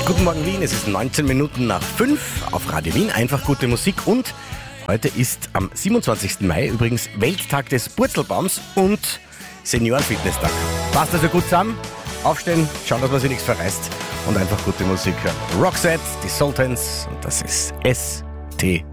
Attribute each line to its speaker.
Speaker 1: Guten Morgen Wien, es ist 19 Minuten nach 5 auf Radio Wien. Einfach gute Musik und heute ist am 27. Mai übrigens Welttag des Purzelbaums und Seniorenfitnesstag. Passt also gut zusammen? Aufstehen, schauen, dass man sich nichts verreißt und einfach gute Musik hören. Roxette, die Sultans und das ist ST.